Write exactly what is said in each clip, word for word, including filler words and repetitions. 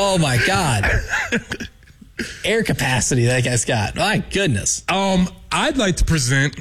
Oh, my God. Air capacity that guy's got. My goodness. Um, I'd like to present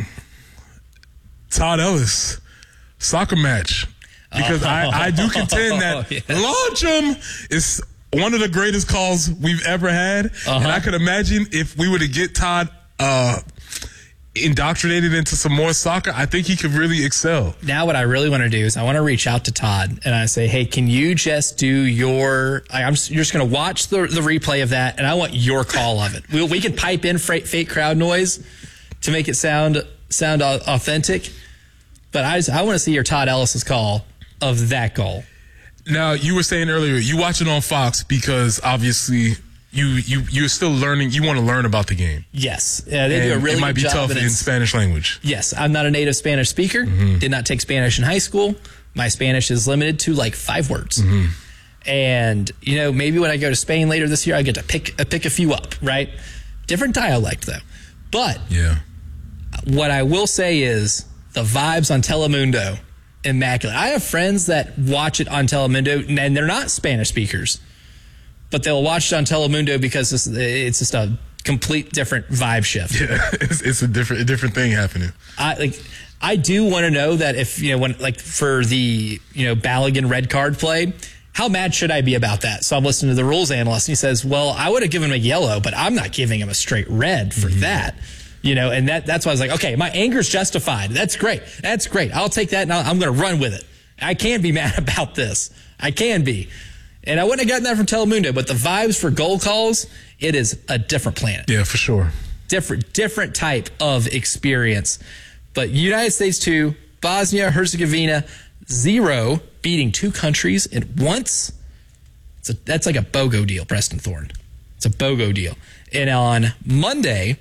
Todd Ellis soccer match because oh. I, I do contend that yes. launch him is one of the greatest calls we've ever had. Uh-huh. And I could imagine if we were to get Todd uh, indoctrinated into some more soccer, I think he could really excel. Now what I really want to do is I want to reach out to Todd and I say, hey, can you just do your – I'm just, you're just going to watch the, the replay of that, and I want your call of it. We, we can pipe in fake crowd noise to make it sound sound authentic. But I, just, I want to see your Todd Ellis's call of that goal. Now, you were saying earlier, you watch it on Fox because obviously you, you, you're still learning. You want to learn about the game. Yes. Yeah, they and do a really It might good be job tough in Spanish language. Yes. I'm not a native Spanish speaker. Mm-hmm. Did not take Spanish in high school. My Spanish is limited to like five words. Mm-hmm. And, you know, maybe when I go to Spain later this year, I get to pick, uh, pick a few up, right? Different dialect, though. But yeah, what I will say is the vibes on Telemundo, immaculate. I have friends that watch it on Telemundo, and they're not Spanish speakers, but they'll watch it on Telemundo because it's, it's just a complete different vibe shift. Yeah, it's, it's a different a different thing happening. I like. I do want to know that if, you know, when like for the, you know, Balogun red card play, how mad should I be about that? So I'm listening to the rules analyst, and he says, well, I would have given him a yellow, but I'm not giving him a straight red for mm-hmm. that. You know, and that that's why I was like, okay, my anger's justified. That's great. That's great. I'll take that, and I'll, I'm going to run with it. I can be mad about this. I can be. And I wouldn't have gotten that from Telemundo, but the vibes for goal calls, it is a different planet. Yeah, for sure. Different, different type of experience. But United States two, Bosnia, Herzegovina, zero, beating two countries at once. It's a, that's like a BOGO deal, Preston Thorne. It's a BOGO deal. And on Monday,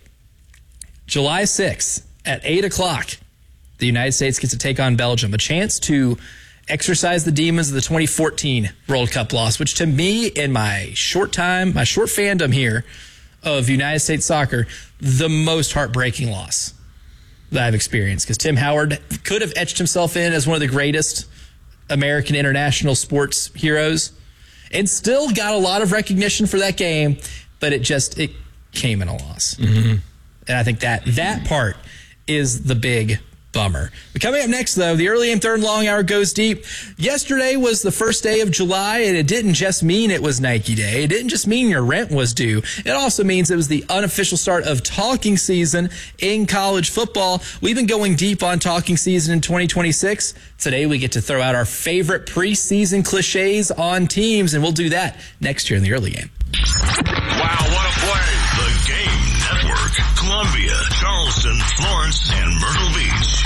July sixth at eight o'clock, the United States gets to take on Belgium. A chance to exercise the demons of the twenty fourteen World Cup loss, which to me, in my short time, my short fandom here of United States soccer, the most heartbreaking loss that I've experienced. Because Tim Howard could have etched himself in as one of the greatest American international sports heroes and still got a lot of recognition for that game, but it just, it came in a loss. Mm-hmm. And I think that that part is the big bummer. But coming up next, though, the early and third long hour goes deep. Yesterday was the first day of July, and it didn't just mean it was Nike Day. It didn't just mean your rent was due. It also means it was the unofficial start of talking season in college football. We've been going deep on talking season in twenty twenty-six. Today, we get to throw out our favorite preseason cliches on teams, and we'll do that next year in the early game. Wow, what a play. The Game Network, Columbia, Charleston, Florence, and Myrtle Beach.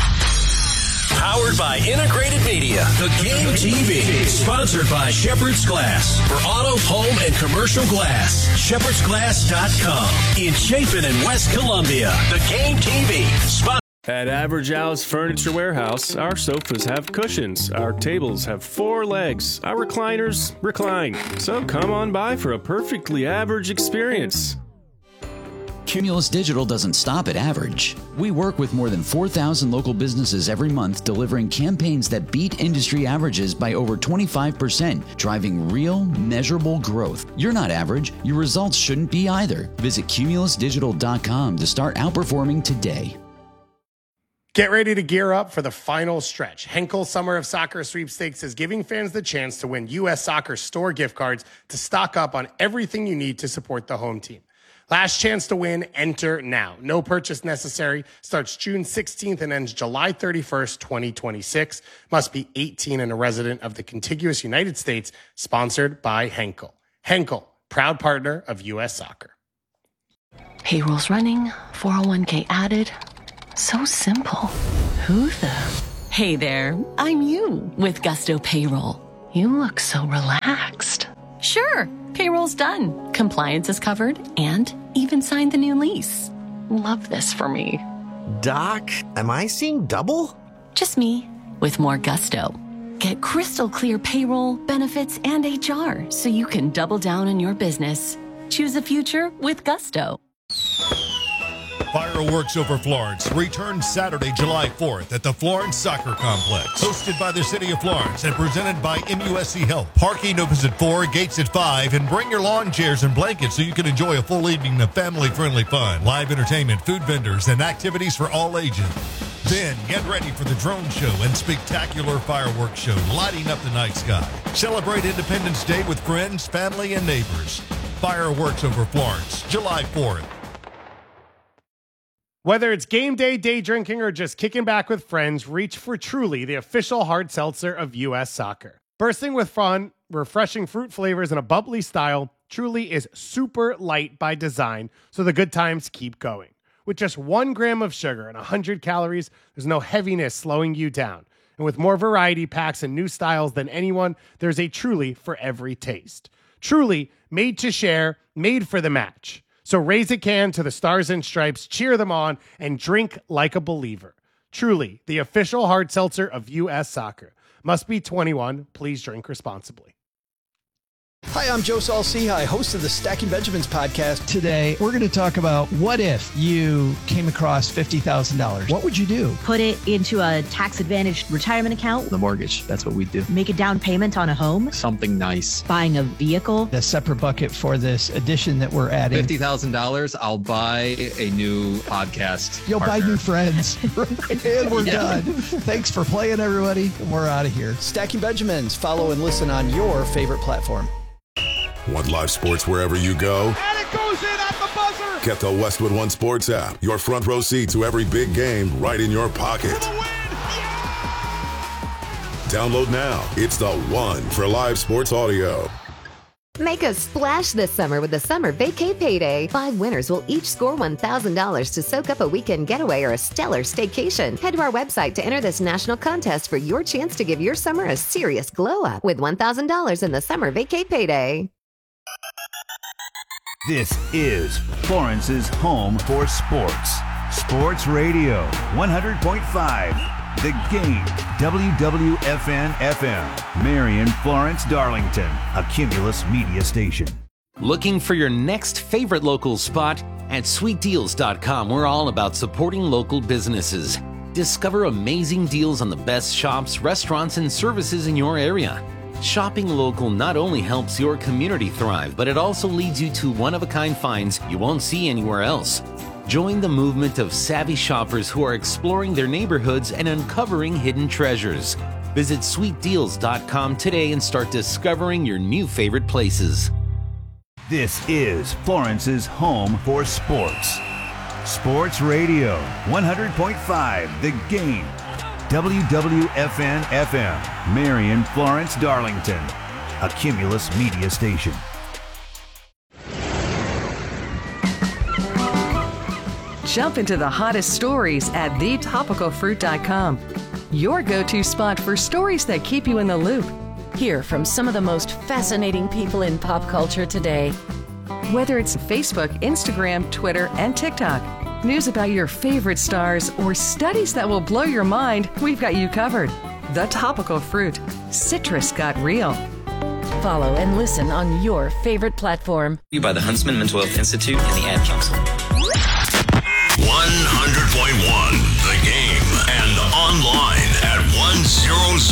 Powered by Integrated Media. The Game T V. Sponsored by Shepherd's Glass. For auto, home, and commercial glass. Shepherds Glass dot com. In Chapin and West Columbia. The Game T V. Sponsored. At Average Al's Furniture Warehouse, our sofas have cushions, our tables have four legs, our recliners recline. So come on by for a perfectly average experience. Cumulus Digital doesn't stop at average. We work with more than four thousand local businesses every month, delivering campaigns that beat industry averages by over twenty-five percent, driving real, measurable growth. You're not average. Your results shouldn't be either. Visit Cumulus Digital dot com to start outperforming today. Get ready to gear up for the final stretch. Henkel Summer of Soccer Sweepstakes is giving fans the chance to win U S Soccer store gift cards to stock up on everything you need to support the home team. Last chance to win, enter now. No purchase necessary. Starts June sixteenth and ends July thirty-first, twenty twenty-six. Must be eighteen and a resident of the contiguous United States. Sponsored by Henkel. Henkel, proud partner of U S Soccer. Payroll's running, four oh one k added. So simple. Who the? Hey there, I'm you with Gusto Payroll. You look so relaxed. Sure, payroll's done. Compliance is covered and even signed the new lease. Love this for me. Doc, am I seeing double? Just me with more Gusto. Get crystal clear payroll, benefits, and H R so you can double down on your business. Choose a future with Gusto. Fire Fireworks Over Florence returns Saturday, July fourth at the Florence Soccer Complex. Hosted by the City of Florence and presented by M U S C Health. Parking opens at four, gates at five, and bring your lawn chairs and blankets so you can enjoy a full evening of family-friendly fun. Live entertainment, food vendors, and activities for all ages. Then get ready for the drone show and spectacular fireworks show lighting up the night sky. Celebrate Independence Day with friends, family, and neighbors. Fireworks Over Florence, July fourth. Whether it's game day, day drinking, or just kicking back with friends, reach for Truly, the official hard seltzer of U S Soccer. Bursting with fun, refreshing fruit flavors, and a bubbly style, Truly is super light by design, so the good times keep going. With just one gram of sugar and one hundred calories, there's no heaviness slowing you down. And with more variety packs and new styles than anyone, there's a Truly for every taste. Truly, made to share, made for the match. So raise a can to the Stars and Stripes, cheer them on, and drink like a believer. Truly, the official hard seltzer of U S Soccer. Must be twenty-one. Please drink responsibly. Hi, I'm Joe Saul-Sehy, host of the Stacking Benjamins podcast. Today, we're going to talk about what if you came across fifty thousand dollars? What would you do? Put it into a tax-advantaged retirement account. The mortgage, that's what we do. Make a down payment on a home. Something nice. Buying a vehicle. A separate bucket for this addition that we're adding. fifty thousand dollars, I'll buy a new podcast You'll partner. buy new friends. And we're yeah. done. Thanks for playing, everybody. We're out of here. Stacking Benjamins. Follow and listen on your favorite platform. Want live sports wherever you go? And it goes in at the buzzer! Get the Westwood One Sports app. Your front row seat to every big game right in your pocket. For the win! Yeah! Download now. It's the one for live sports audio. Make a splash this summer with the Summer Vacay Payday. Five winners will each score one thousand dollars to soak up a weekend getaway or a stellar staycation. Head to our website to enter this national contest for your chance to give your summer a serious glow up with one thousand dollars in the Summer Vacay Payday. This is Florence's home for sports. Sports Radio, one hundred point five. The Game, W W F N F M, Marion, Florence, Darlington, a Cumulus media station. Looking for your next favorite local spot? At sweet deals dot com, we're all about supporting local businesses. Discover amazing deals on the best shops, restaurants, and services in your area. Shopping local not only helps your community thrive, but it also leads you to one-of-a-kind finds you won't see anywhere else. Join the movement of savvy shoppers who are exploring their neighborhoods and uncovering hidden treasures. Visit sweet deals dot com today and start discovering your new favorite places. This is Florence's home for sports. Sports Radio, one hundred point five. The Game. W W F N F M, Marion, Florence, Darlington, a Cumulus media station. Jump into the hottest stories at the topical fruit dot com, your go-to spot for stories that keep you in the loop. Hear from some of the most fascinating people in pop culture today. Whether it's Facebook, Instagram, Twitter, and TikTok, news about your favorite stars, or studies that will blow your mind, we've got you covered. The Topical Fruit. Citrus got real. Follow and listen on your favorite platform. By the Huntsman Mental Health Institute and the Ad Council. one hundred point one The Game and online at one hundred.